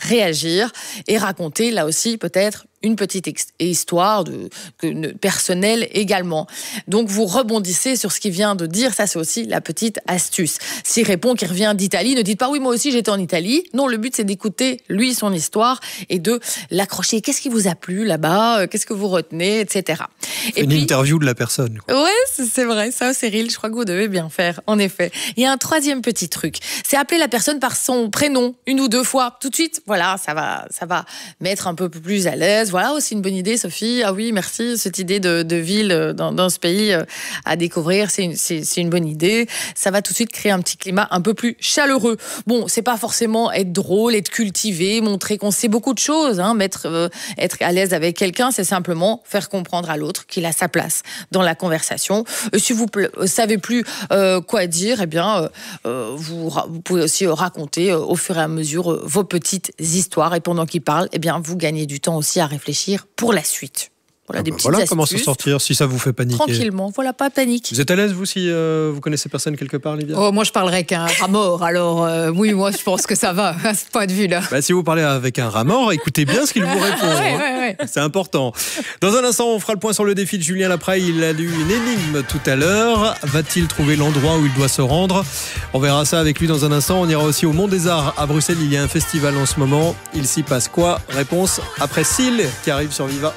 réagir et raconter là aussi peut-être une petite histoire personnelle également. Donc vous rebondissez sur ce qu'il vient de dire, ça c'est aussi la petite astuce. S'il répond qu'il revient d'Italie, ne dites pas oui moi aussi j'étais en Italie. Non, le but c'est d'écouter lui son histoire et de l'accrocher. Qu'est-ce qui vous a plu là-bas? Qu'est-ce que vous retenez, etc. Et une interview de la personne. Ouais, c'est vrai, ça Cyril, je crois que vous devez bien faire, en effet. Il y a un troisième petit truc, c'est appeler la personne par son prénom une ou deux fois. Tout de suite, voilà, ça va mettre un peu plus à l'aise. Voilà aussi une bonne idée, Sophie. Ah oui, merci. Cette idée de ville dans ce pays à découvrir, c'est une bonne idée. Ça va tout de suite créer un petit climat un peu plus chaleureux. Bon, c'est pas forcément être drôle, être cultivé, montrer qu'on sait beaucoup de choses. Être à l'aise avec quelqu'un, c'est simplement faire comprendre à l'autre qu'il a sa place dans la conversation. Si vous savez plus quoi dire, eh bien, vous pouvez aussi raconter au fur et à mesure vos petites histoires. Et pendant qu'il parle, eh bien, vous gagnez du temps aussi à réfléchir pour la suite. Voilà, des petites astuces. Comment s'en sortir si ça vous fait paniquer. Tranquillement, voilà, pas panique. Vous êtes à l'aise, vous, si vous connaissez personne quelque part, Livia? Moi, je parlerai qu'un rat mort, alors oui, moi, je pense que ça va, à ce point de vue-là. Si vous parlez avec un rat mort, écoutez bien ce qu'il vous répond. Ouais. C'est important. Dans un instant, on fera le point sur le défi de Julien Lapraille. Il a lu une énigme tout à l'heure. Va-t-il trouver l'endroit où il doit se rendre? On verra ça avec lui dans un instant. On ira aussi au Mont des Arts à Bruxelles. Il y a un festival en ce moment. Il s'y passe quoi? Réponse après Syl qui arrive sur Viva.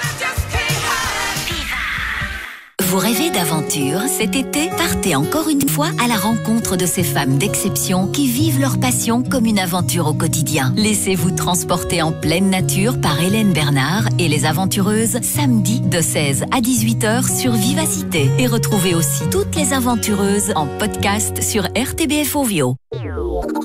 Vous rêvez d'aventure cet été? Partez encore une fois à la rencontre de ces femmes d'exception qui vivent leur passion comme une aventure au quotidien. Laissez-vous transporter en pleine nature par Hélène Bernard et les aventureuses samedi de 16 à 18h sur Vivacité. Et retrouvez aussi toutes les aventureuses en podcast sur RTBF Ovio.